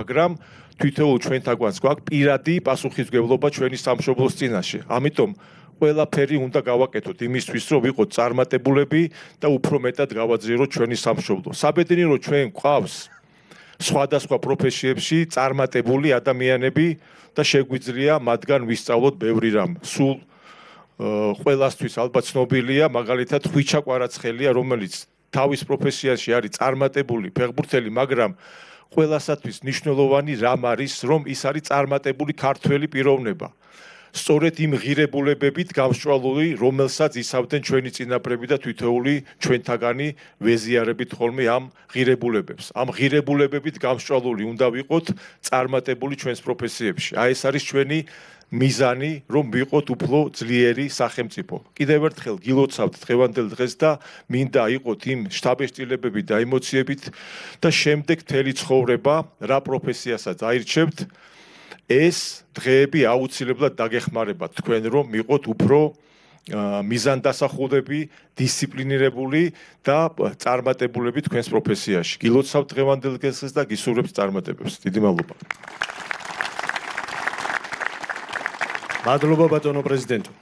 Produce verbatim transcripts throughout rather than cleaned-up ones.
მაგრამ თვითონ ჩვენ თაგვანს გვაქვს პირადი პასუხისმგებლობა ჩვენი სამშობლოს წინაშე. ამიტომ ყველაფერი უნდა გავაკეთოთ იმისთვის, რომ ვიყოთ წარმატებულები და უფრო მეტად გავაძლიეროთ ჩვენი სამშობლო. საბედნიერო ჩვენ გვყავს სხვადასხვა პროფესიებში წარმატებული ადამიანები და შეგვიძლია მათგან ვისწავლოთ ბევრი რამ. სულ ყველასთვის ალბათ ცნობილია, მაგალითად ხვიჩა კვარაცხელია, რომელიც თავის პროფესიაში არის წარმატებული ფეხბურთელი, მაგრამ ყველასათვის მნიშვნელოვანი რამ არის, რომ ის არის წარმატებული ქართველი პიროვნება. სწორედ იმ ღირებულებებით გამსჭვალული, რომელსაც იცავდნენ ჩვენი წინაპრები და თითოეული ჩვენთაგანი ვეზიარებით ხოლმე ამ ღირებულებებს. ამ ღირებულებებით გამსჭვალული უნდა ვიყოთ წარმატებული ჩვენს პროფესიებში. აი ეს არის ჩვენი მიზანი, რომ ვიყოთ უფრო ძლიერი სახელმწიფო. კიდევ ერთხელ გილოცავთ დღევანდელ დღეს და მინდა იყოთ იმ შთაბეჭდილებებით და ემოციებით და შემდეგ მთელი ცხოვრება რა პროფესიასაც აირჩევთ, ეს დღეები აუცილებლად დაგეხმარებათ თქვენ, რომ ვიყოთ უფრო მიზანდასახულები, დისციპლინირებული და წარმატებულები თქვენს პროფესიაში. გილოცავთ დღევანდელ დღეს და გისურვებთ წარმატებებს. დიდი მადლობა. მადლობა ბატონო პრეზიდენტო.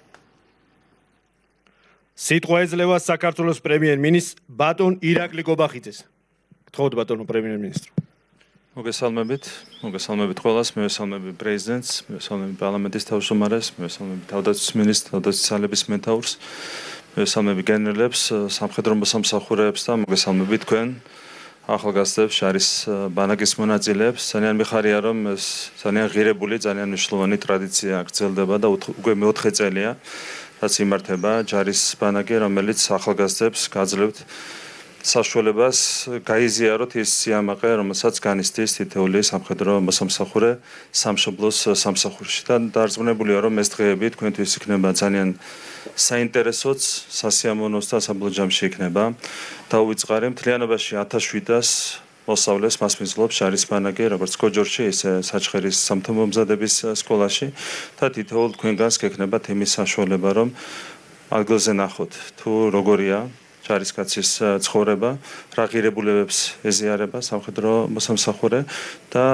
სიტყვა ეძლევა საქართველოს პრემიერ-მინისტრ ბატონ ირაკლი კობახიძეს. გთხოვთ ბატონო პრემიერ-მინისტრო. მოგესალმებით, მოგესალმებით ყველას, მივესალმები პრეზიდენტს, მივესალმები პარლამენტის თავმჯდომარეს, მივესალმები თავდაცვის მინისტრს, თავდაცვის ძალების მეთაურს, მივესალმები გენერლებს, სამხედრო მოსამსახურეებს და მოგესალმები თქვენ ახალგაზრდებს, შარის ბანაკის მონაწილეებს. ძალიან მიხარია, რომ ეს ძალიან ღირებული, ძალიან მნიშვნელოვანი ტრადიცია გრძელდება და უკვე მეოთხე წელია, რაც იმართება ჯარის ბანაკი, რომელიც ახალგაზრდებს გაძლევთ საშუალებას გაიზიაროთ ის სიამაყე, რომელსაც განიცდის თითოეული სამხედრო მოსამსახურე სამშობლოს სამსახურში. და დარწმუნებულია, რომ ეს დღეები თქვენთვის იქნება ძალიან საინტერესოც, სასიამოვნოც და საბოლოო ჯამში იქნება დაუვიწყარი. მთლიანობაში ათას შვიდას მოსავლეს მასპინძლობს შარის ბანაკი, როგორც კოჯორში, ისე საჩხერის სამთო-მომზადების სკოლაში და თითოეულ თქვენგანს გექნებათ იმის საშუალება, რომ ადგილზე ნახოთ თუ როგორია ჯარისკაცის ცხოვრება, რა ღირებულებებს ეზიარება სამხედრო მოსამსახურე და